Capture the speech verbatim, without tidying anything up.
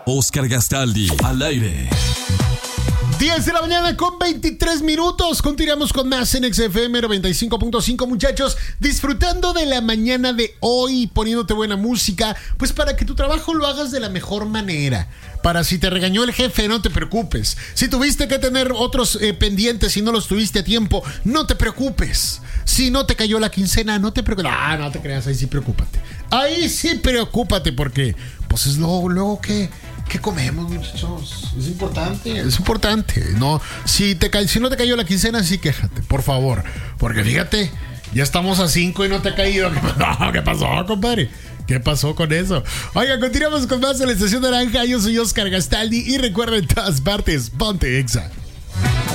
Oscar Gastaldi, al aire. diez de la mañana con veintitrés minutos. Continuamos con más en X F M noventa y cinco punto cinco, muchachos. Disfrutando de la mañana de hoy, poniéndote buena música, pues para que tu trabajo lo hagas de la mejor manera. Para si te regañó el jefe, no te preocupes. Si tuviste que tener otros eh, pendientes y no los tuviste a tiempo, no te preocupes. Si no te cayó la quincena, no te preocupes. Ah, no te creas, ahí sí preocúpate. Ahí sí preocúpate porque, pues es luego, luego que... ¿Qué comemos, muchachos? Es importante, es importante. No, si, te ca- si no te cayó la quincena, sí quéjate, por favor. Porque fíjate, ya estamos a cinco y no te ha caído. No, ¿qué pasó, compadre? ¿Qué pasó con eso? Oiga, continuamos con más en la Estación Naranja. Yo soy Oscar Gastaldi y recuerda, en todas partes, ponte Exa.